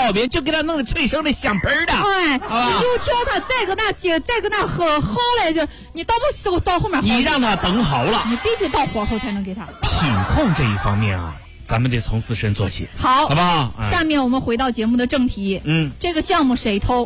烧饼，就给它弄得脆生的香喷的。 哎， 好吧， 你就叫他再搁那好嘞，就你到后面， 你让他等好了， 你必须到火候才能给他。 品控这一方面啊，咱们得从自身做起， 好不好？ 下面我们回到节目的正题。这个项目谁偷？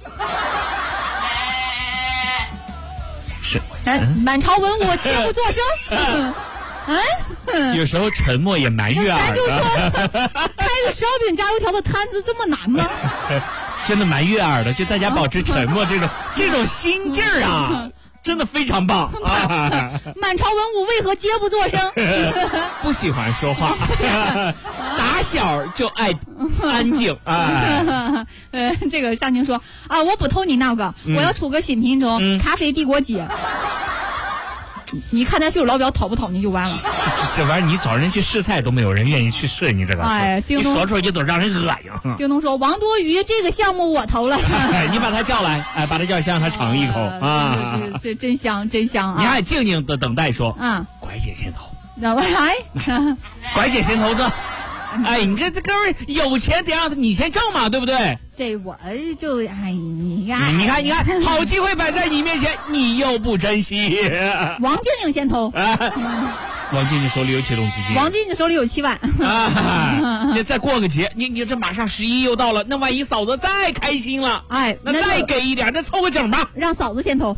是。 满朝文武皆不作声。 有时候沉默也蛮悦耳的。咱就说， 开个烧饼加油条的摊子这么难吗？ 真的蛮悦耳的，就大家保持沉默这种心劲儿啊，真的非常棒啊！ 满朝文武为何皆不作声？ 不喜欢说话，打小就爱安静啊。 这个夏宁说啊，我不偷你那个，我要出个新品种，咖啡帝国鸡。你看咱秀老表讨不讨你就完了。 这玩意儿你找人去试菜都没有人愿意去试，你这个你说出去都让人恶心。 叮咚说王多鱼这个项目我投了。 你把他叫来，把他叫来，先让他尝一口啊。 这真香真香啊！ 你还静静的等待说，拐姐先投。拐姐先投资。哎，你这哥们有钱得让你先挣嘛，对不对？ 这我就你看，好机会摆在你面前，你又不珍惜。 王静静先投。 王静静手里有启动资金。 王静静手里有7万。 你再过个节，你这马上11又到了，那万一嫂子再开心了，那再给一点，再凑个整吧。 让嫂子先投。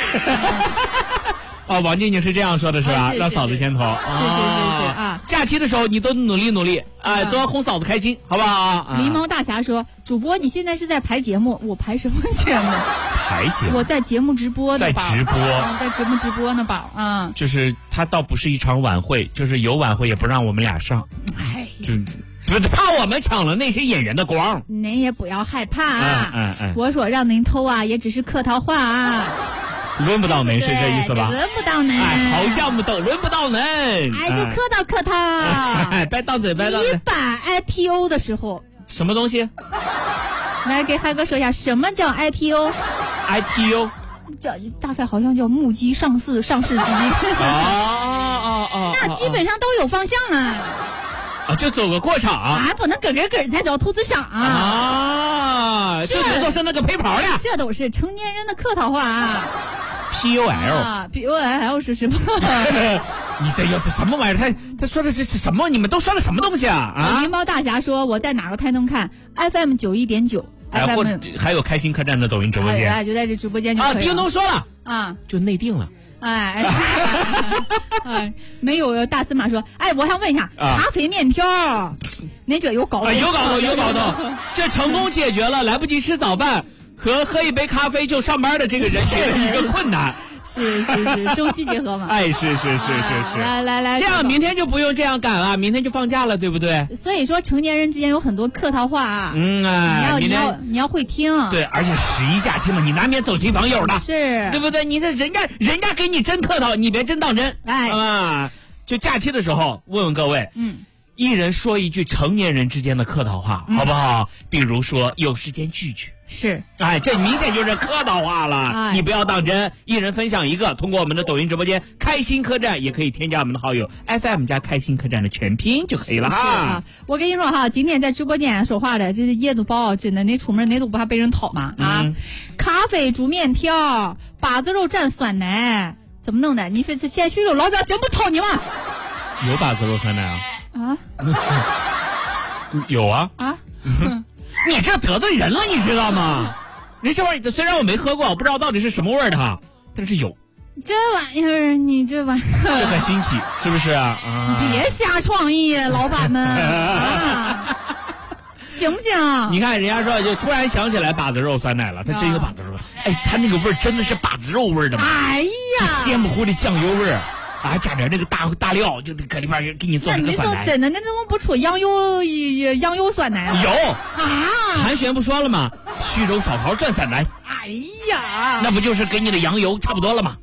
王静静是这样说的，是吧？让嫂子先投。 是啊！ 假期的时候你都努力，都要哄嫂子开心，好不好？ 狸猫大侠说：“主播，你现在是在排节目？我排什么节目？ 排节目？ 我在节目直播呢， 在直播， 在节目直播呢，宝啊！ 就是他倒不是一场晚会，就是有晚会也不让我们俩上，就怕我们抢了那些演员的光。 您也不要害怕啊！我说让您偷啊，也只是客套话啊。” 轮不到恁是这意思吧？ 轮不到恁， 好项目都轮不到恁， 就客套， 别当嘴。 你把 IPO 的时候， 什么东西？ 来给海哥说一下，什么叫 IPO？IPO 叫大概好像叫募集上市基金。那基本上都有方向了。 就走个过场不能咯才找投资商这都是那个陪跑的， 这都是成年人的客套话POL 是什么？ 你这又是什么玩意儿？他说的是什么？你们都说的什么东西狸猫大侠说我在哪个台能看 FM 91.9， 或还有开心客栈的抖音直播间， 就在这直播间就可以了。 叮咚说了就内定了。 没有大司马说，我想问一下，咖啡面条，您这有搞头？ 有搞头，这成功解决了来不及吃早饭和喝一杯咖啡就上班的这个人群的一个困难。 是，中西结合嘛。 是。 来， 这样明天就不用这样赶了，明天就放假了，对不对？ 所以说成年人之间有很多客套话你要会听。 对，而且11假期嘛，你难免走亲访友的， 是， 对不对？你这人家给你真客套，你别真当真。就假期的时候，问问各位，一人说一句成年人之间的客套话，好不好？比如说有时间聚聚。 是， 这明显就是客套话了，你不要当真。一人分享一个，通过我们的抖音直播间开心客栈，也可以添加我们的好友 FM 加开心客栈的全拼就可以了哈。 我跟你说今天在直播间说话的这是椰子包，真的，你出门你都不怕被人讨吗？咖啡煮面条，把子肉蘸酸奶，怎么弄的？你说这现在徐州老表真不讨你吗？ 有把子肉酸奶有你这得罪人了，你知道吗？你这玩意儿虽然我没喝过，我不知道到底是什么味儿的但是有。 这玩意儿，你这玩意儿这很新奇，是不是别瞎创意，老板们行不行？ 你看人家说，就突然想起来把子肉酸奶了，它真有把子肉，它那个味儿真的是把子肉味儿的吗？鲜不乎的酱油味儿。加点那个大料，就搁里边给你做那个酸奶。 真的，那怎么不出羊油酸奶了？ 有韩璇不说了吗？徐州小桃转酸奶。那不就是给你的羊油差不多了吗？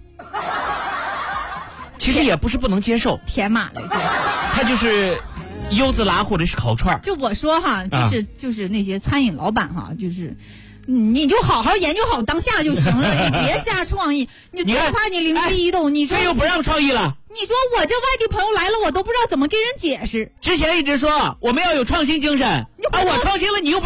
其实也不是不能接受， 甜马了， 它就是优子拉或者是烤串。 就我说就是那些餐饮老板就是。你就好好研究好当下就行了，你别瞎创意。你最怕你灵机一动，你这又不让创意了。 你说我这外地朋友来了，我都不知道怎么跟人解释。 之前一直说我们要有创新精神，我创新了，你又不